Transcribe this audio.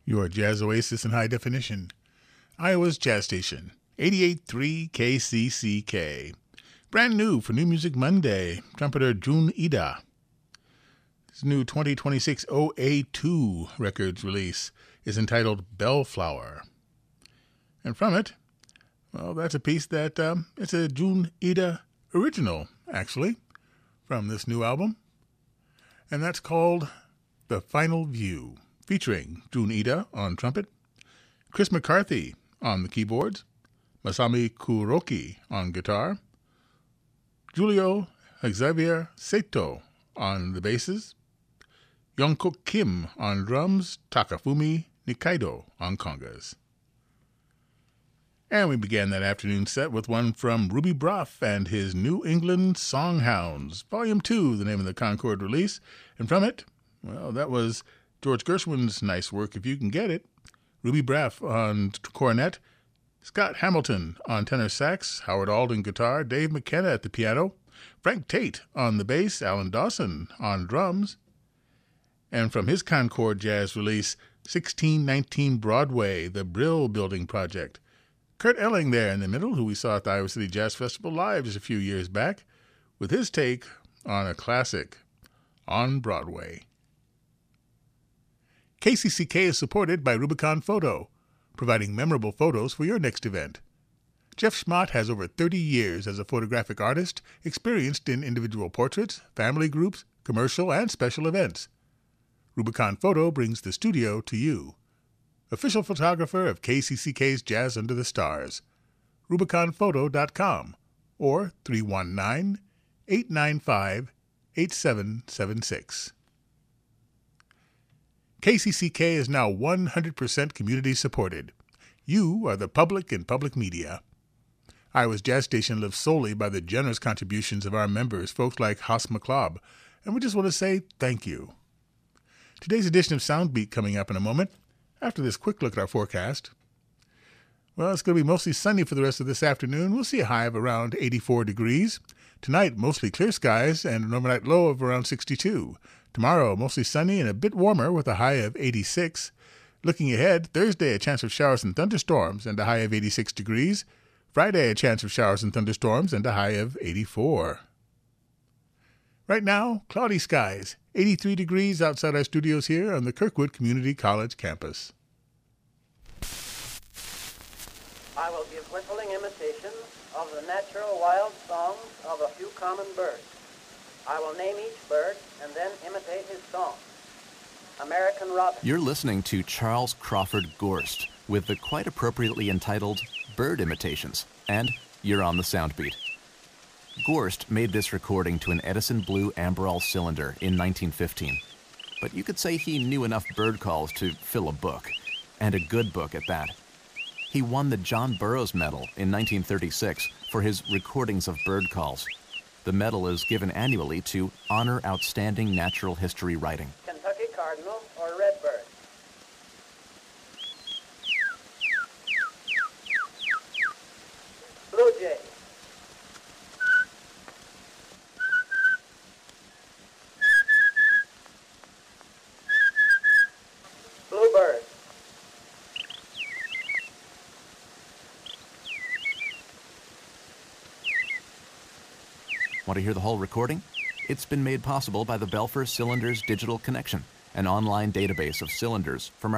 Your Jazz Oasis in high definition. Iowa's Jazz Station, 88.3 KCCK. Brand new for New Music Monday, trumpeter Jun Ida. His new 2026 OA2 Records release is entitled Bellflower. And from it, well, that's a piece that, it's a Jun Ida original, actually, from this new album. And that's called The Final View, featuring Jun Ida on trumpet, Chris McCarthy on the keyboards, Masami Kuroki on guitar, Julio Xavier Seto on the basses, Youngkook Kim on drums, Takafumi Nikaido on congas. And we began that afternoon set with one from Ruby Brough and his New England Songhounds, Volume 2, the name of the Concord release. And from it, well, that was George Gershwin's nice work, if you can get it. Ruby Brough on cornet, Scott Hamilton on tenor sax, Howard Alden guitar, Dave McKenna at the piano, Frank Tate on the bass, Alan Dawson on drums. And from his Concord Jazz release, 1619 Broadway, the Brill Building Project, Kurt Elling there in the middle, who we saw at the Iowa City Jazz Festival live just a few years back, with his take on a classic, On Broadway. KCCK is supported by Rubicon Photo, providing memorable photos for your next event. Jeff Schmott has over 30 years as a photographic artist, experienced in individual portraits, family groups, commercial, and special events. Rubicon Photo brings the studio to you. Official photographer of KCCK's Jazz Under the Stars. RubiconPhoto.com or 319-895-8776. KCCK is now 100% community supported. You are the public in public media. Iowa's Jazz Station lives solely by the generous contributions of our members, folks like Haas McClob, and we just want to say thank you. Today's edition of Soundbeat coming up in a moment, after this quick look at our forecast. Well, it's going to be mostly sunny for the rest of this afternoon. We'll see a high of around 84 degrees. Tonight, mostly clear skies and an overnight low of around 62. Tomorrow, mostly sunny and a bit warmer with a high of 86. Looking ahead, Thursday, a chance of showers and thunderstorms and a high of 86 degrees. Friday, a chance of showers and thunderstorms and a high of 84. Right now, cloudy skies, 83 degrees outside our studios here on the Kirkwood Community College campus. I will give whistling imitations of the natural wild songs of a few common birds. I will name each bird and then imitate his song. American robin. You're listening to Charles Crawford Gorst with the quite appropriately entitled Bird Imitations, and you're on the Soundbeat. Gorst made this recording to an Edison Blue Amberol cylinder in 1915, but you could say he knew enough bird calls to fill a book, and a good book at that. He won the John Burroughs Medal in 1936 for his recordings of bird calls. The medal is given annually to honor outstanding natural history writing. Kentucky cardinal or redbird. Blue jay. Bluebird. Want to hear the whole recording? It's been made possible by the Belfer Cylinders Digital Connection, an online database of cylinders from our